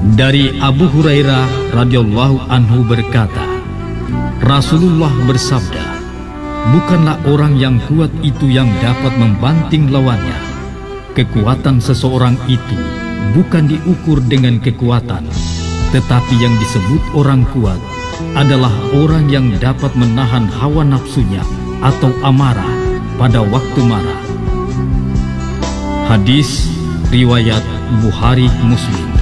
Dari Abu Hurairah radhiyallahu anhu berkata, Rasulullah bersabda, bukanlah orang yang kuat itu yang dapat membanting lawannya. Kekuatan seseorang itu bukan diukur dengan kekuatan, tetapi yang disebut orang kuat adalah orang yang dapat menahan hawa nafsunya atau amarah pada waktu marah. Hadis riwayat Bukhari Muslim.